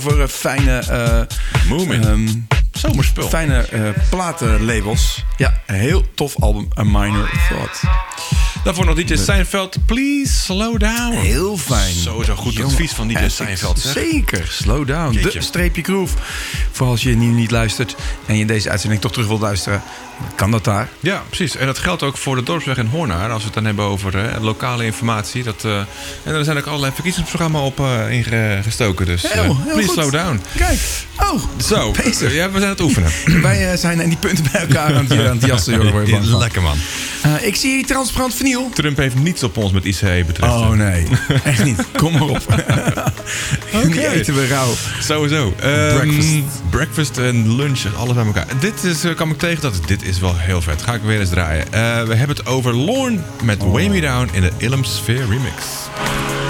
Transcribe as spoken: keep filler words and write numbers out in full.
Voor uh, fijne uh, um, zomerspul. Fijne uh, platenlabels. Ja, een heel tof album, A Minor Thought. Daarvoor nog D J Seinfeld, Please Slow Down. Heel fijn. Sowieso goed Jongen, advies van D J Seinfeld. Zeg. Zeker, Slow Down. Jeetje. De streepje groove. Voor als je nu niet luistert en je deze uitzending toch terug wilt luisteren, kan dat daar. Ja, precies. En dat geldt ook voor de Dorpsweg in Hornaar. Als we het dan hebben over uh, lokale informatie. Dat, uh, en er zijn ook allerlei verkiezingsprogramma's op uh, ingestoken. Dus uh, heel, heel please goed. Slow down. Kijk. Oh, zo. Uh, ja, we zijn aan het oefenen. Wij uh, zijn in die punten bij elkaar aan het, aan het jassen. Jongen, lekker man. Uh, ik zie transparant vinyl. Trump heeft niets op ons met I C E betreft. Oh nee, echt niet. Kom maar op. Okay. Die eten we rauw. Sowieso. Um, breakfast. Breakfast en lunch, alles bij elkaar. Dit is, uh, kwam ik tegen dat dit is wel heel vet. Ga ik weer eens draaien. Uh, we hebben het over Lorne met oh. Way Me Down in de Ilum Sphere remix.